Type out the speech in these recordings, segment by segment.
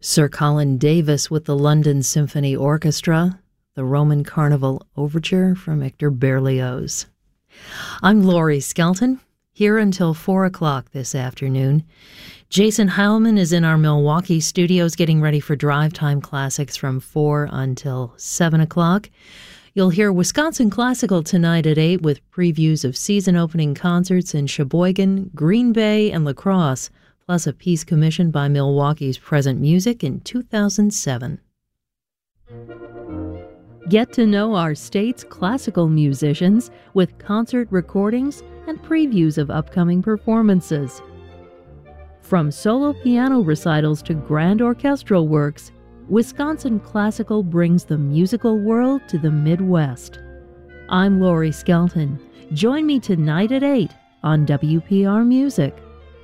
Sir Colin Davis with the London Symphony Orchestra, the Roman Carnival Overture from Hector Berlioz. I'm Laurie Skelton, here until 4 o'clock this afternoon. Jason Heilman is in our Milwaukee studios getting ready for Drive Time Classics from 4 until 7 o'clock. You'll hear Wisconsin Classical tonight at 8 with previews of season-opening concerts in Sheboygan, Green Bay, and La Crosse, plus a piece commissioned by Milwaukee's Present Music in 2007. Get to know our state's classical musicians with concert recordings and previews of upcoming performances. From solo piano recitals to grand orchestral works, Wisconsin Classical brings the musical world to the Midwest. I'm Laurie Skelton. Join me tonight at 8 on WPR Music.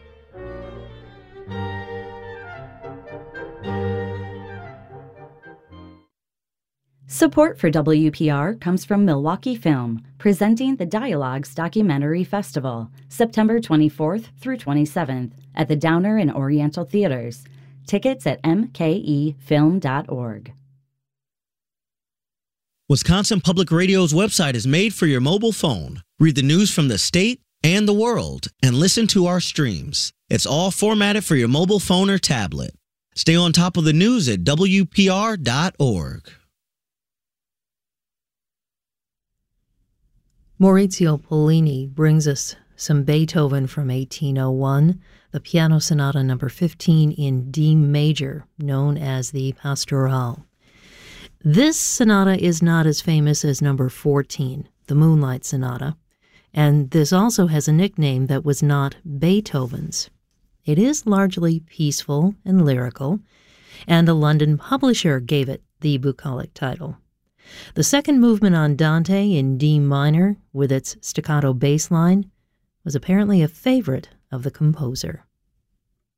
Support for WPR comes from Milwaukee Film, presenting the Dialogues Documentary Festival, September 24th through 27th at the Downer and Oriental Theaters. Tickets at mkefilm.org. Wisconsin Public Radio's website is made for your mobile phone. Read the news from the state and the world and listen to our streams. It's all formatted for your mobile phone or tablet. Stay on top of the news at WPR.org. Maurizio Pollini brings us some Beethoven from 1801, the Piano Sonata No. 15 in D major, known as the Pastorale. This sonata is not as famous as No. 14, the Moonlight Sonata, and this also has a nickname that was not Beethoven's. It is largely peaceful and lyrical, and a London publisher gave it the bucolic title. The second movement on Dante in D minor, with its staccato bass line, was apparently a favorite of the composer.